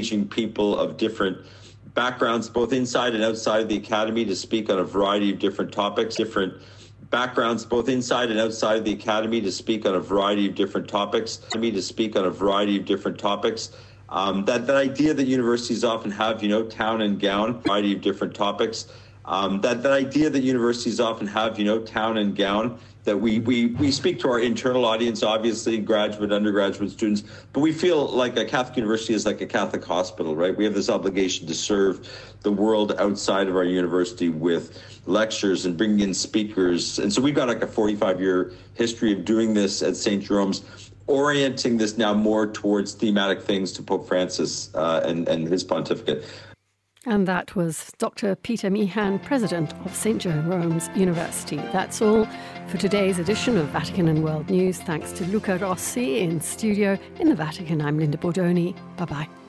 engaging people of different backgrounds, both inside and outside of the Academy, to speak on a variety of different topics, that idea that universities often have, town and gown, that we speak to our internal audience, obviously, graduate, undergraduate students, but we feel like a Catholic university is like a Catholic hospital, right? We have this obligation to serve the world outside of our university with lectures and bringing in speakers. And so we've got like a 45-year history of doing this at St. Jerome's, orienting this now more towards thematic things to Pope Francis and his pontificate. And that was Dr. Peter Meehan, President of St. Jerome's University. That's all for today's edition of Vatican and World News. Thanks to Luca Rossi in studio in the Vatican. I'm Linda Bordoni. Bye-bye.